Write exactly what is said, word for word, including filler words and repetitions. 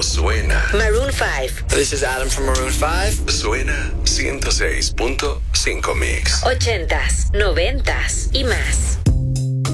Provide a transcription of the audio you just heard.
pero suena. Maroon five. This is Adam from Maroon five. Suena ciento seis punto cinco Mix. Ochentas, noventas y más.